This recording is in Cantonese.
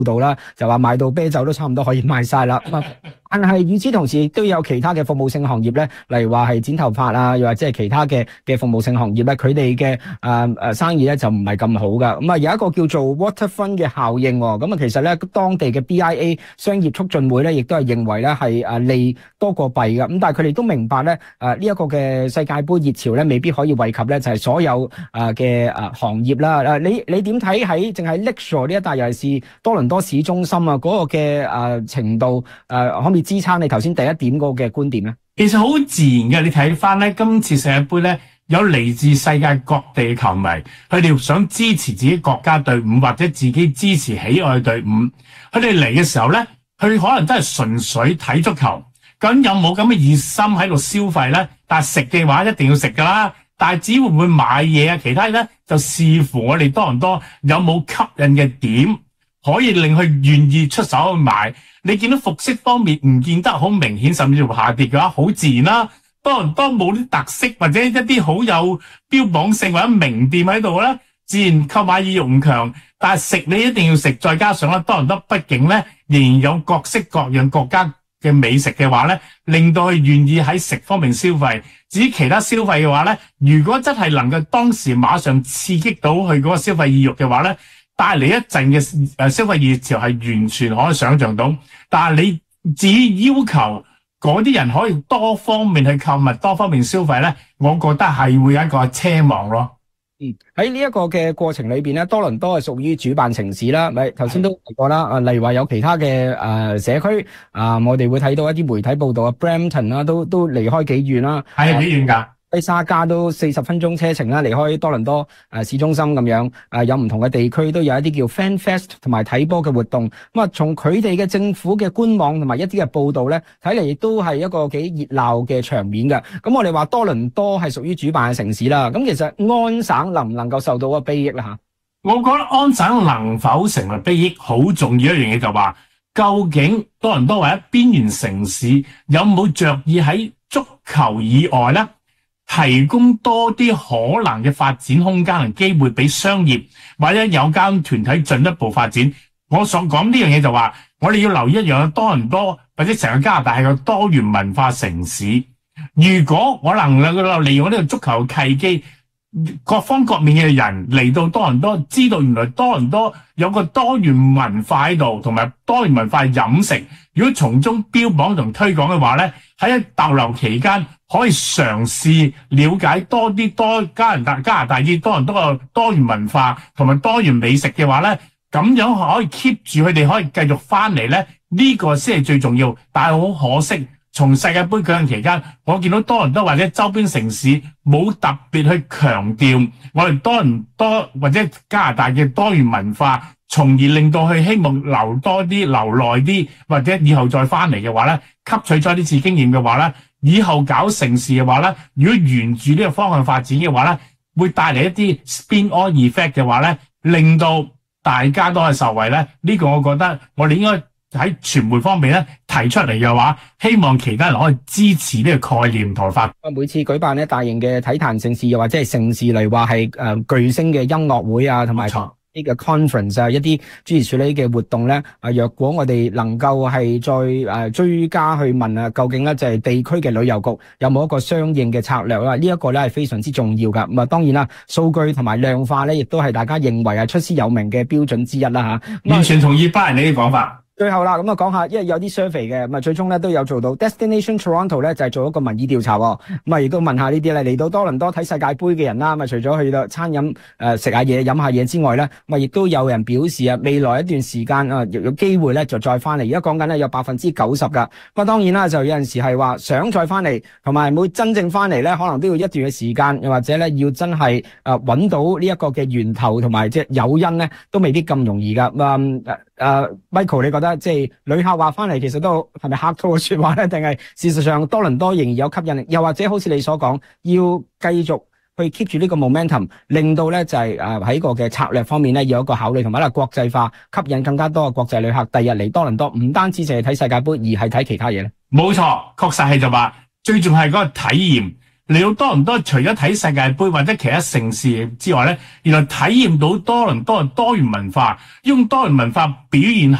報道啦，就話賣到啤酒都差唔多可以賣晒啦。但係與此同時，都有其他嘅服務性行業咧，例如話係剪頭髮啊，又或者係其他嘅服務性行業咧，佢哋嘅生意咧就唔係咁好噶。咁啊有一個叫做 Waterfront 嘅效應，咁啊其實咧當地嘅 BIA 商業促進會咧，亦都係認為咧係利多過弊嘅。咁但係佢哋都明白咧呢一個嘅世界盃熱潮咧，未必可以惠及咧就係所有嘅行業啦。你點睇喺淨係 Lakeshore 呢一帶，尤其是多倫多市中心啊嗰個嘅程度可唔可以支撐你頭先第一點嗰個嘅觀點咧？ 其實好自然嘅，你睇翻咧，今次世界盃咧有嚟自世界各地嘅球迷，佢哋想支持自己國家隊伍或者自己支持喜愛嘅隊伍，佢哋嚟嘅時候咧，佢可能真係純粹睇足球，咁有冇咁嘅熱心喺度消費咧？但係食嘅話一定要食噶啦，但係只會唔會買嘢啊？其他咧就視乎我哋多倫多有冇吸引嘅點，可以令佢願意出手去買。你見到服飾方面唔見得好明顯，甚至乎下跌嘅話，好自然啦。多倫多冇啲特色或者一啲好有標榜性或者名店喺度咧，自然購買意欲唔強。但係食你一定要食，再加上咧多倫多畢竟咧仍然有各式各樣國家嘅美食嘅話咧，令到佢願意喺食方面消費。至於其他消費嘅話咧，如果真係能夠當時馬上刺激到佢嗰個消費意欲嘅話咧，帶嚟一陣嘅消費熱潮係完全可以想象到，但係你至於要求嗰啲人可以多方面去購物、多方面消費咧，我覺得係會有一個奢望咯。 喺呢一個嘅過程裏邊咧，多倫多係屬於主辦城市啦，咪頭先都提過啦。例如話有其他嘅社區我哋會睇到一啲媒體報道Brampton 啦，都離開幾遠啦， 係幾遠㗎？ 喺沙加都40分鐘車程啦，離開多倫多市中心咁樣。有唔同嘅地區都有一啲叫 Fan Fest 同埋睇波嘅活動。咁啊，從佢哋嘅政府嘅官網同埋一啲嘅報道咧，睇嚟亦都係一個幾熱鬧嘅場面嘅。咁我哋話多倫多係屬於主辦嘅城市啦。咁其實安省能唔能夠受到個裨益咧嚇？ 我覺得安省能否成為裨益，好重要一樣嘢就話，究竟多倫多或者邊緣城市有冇着意喺足球以外咧，提供多啲可能嘅發展空間同機會俾商業或者有間團體進一步發展。我所講呢樣嘢就話，我哋要留意一樣，多倫多或者成個加拿大係個多元文化城市。如果我能夠利用呢個足球契機，各方各面嘅人嚟到多倫多，知道原來多倫多有個多元文化喺度，同埋多元文化飲食。如果從中標榜同推廣嘅話咧，喺逗留期間可以嘗試了解多加拿大以多倫多嘅多元文化同埋多元美食嘅話咧，咁樣可以 keep 住佢哋可以繼續翻嚟咧，呢個先係最重要。但係好可惜，從世界盃舉行期間，我見到多倫多或者周邊城市冇特別去強調我哋多倫多或者加拿大嘅多元文化，從而令到佢希望留多啲、留耐啲，或者以後再翻嚟嘅話咧，吸取咗呢次經驗嘅話咧，以後搞城市嘅話咧，如果沿住呢個方向發展嘅話咧，會帶嚟一啲 spin-on effect 嘅話咧，令到大家都係受惠咧。呢個我覺得我哋應該喺傳媒方面咧提出嚟嘅話，希望其他人可以支持呢個概念同發。 每次舉辦咧大型嘅體壇盛事，又或者係盛事嚟話係巨星嘅音樂會啊，同埋呢個 conference 啊，一啲諸如此類嘅活動咧，若果我哋能夠係再追加去問究竟咧就係地區嘅旅遊局有冇一個相應嘅策略啦？呢一個咧係非常之重要噶。咁啊，當然啦，數據同埋量化咧，亦都係大家認為係出師有名嘅標準之一啦吓。 完全同意班人你啲講法。 最後啦，咁啊講下，因為有啲 survey 嘅，咁啊最終咧都有做到 Destination Toronto 咧就係做一個民意調查，咁啊亦都問下呢啲咧嚟到多倫多睇世界盃嘅人啦，咁啊除咗去到餐飲食下嘢飲下嘢之外咧，咁啊亦都有人表示未來一段時間有機會咧就再翻嚟。而家講緊咧有90%噶，咁啊當然啦，就有陣時係話想再翻嚟，同埋會真正翻嚟咧，可能都要一段嘅時間，又或者咧要真係揾到呢一個嘅源頭同埋即係誘因咧，都未必咁容易噶。Michael 你覺得即係旅客話翻嚟，其實都係咪客套嘅說話咧？定係事實上多倫多仍然有吸引力？又或者好似你所講，要繼續去 keep 住呢個 momentum， 令到咧就係喺個嘅策略方面咧有一個考慮，同埋咧國際化，吸引更加多嘅國際旅客第日嚟多倫多，唔單止淨係睇世界盃，而係睇其他嘢咧。 冇錯，確實係就話最重係嗰個體驗。 嚟到多倫多，除咗睇世界盃或者其他盛事之外咧，原來體驗到多倫多嘅多元文化，用多元文化表現